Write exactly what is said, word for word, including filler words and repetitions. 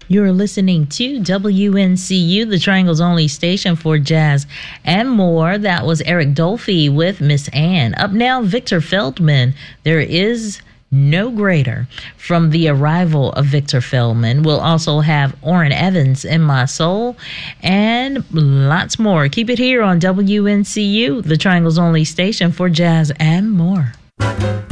You're listening to W N C U, the Triangle's only station for jazz and more. That was Eric Dolphy with Miss Ann. Up now, Victor Feldman. There is no greater. From the arrival of Victor Feldman, we'll also have Orrin Evans, In My Soul, and lots more. Keep it here on W N C U, the Triangle's only station for jazz and more.